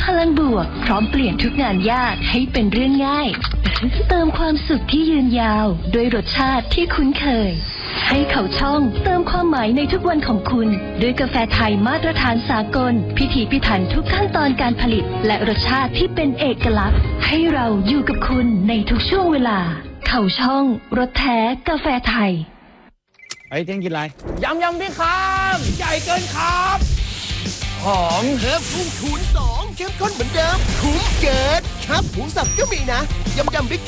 ลังบวกพร้อมเปลี่ยนทุกงานยากให้เป็นเรื่องง่ายเติมความสุขที่ยืนยาวด้วยรสชาติที่คุ้นเคยให้เขาช่องเติมความหมายในทุกวันของคุณด้วยกาแฟไทยมาตรฐานสากลพิถีพิถันทุกขั้นตอนการผลิตและรสชาติที่เป็นเอกลักษณ์ให้เราอยู่กับคุณในทุกช่วงเวลาเขาช่องรสแท้กาแฟไทยเฮ้ยเที่ยงกินอะไรยำพี่ครับใหญ่เกินครับหอมเพิ่มพุ่งคูณ2เข้มข้นเหมือนเดิมคุ้มเกินครับหมูสับก็มีนะยำบิ๊ก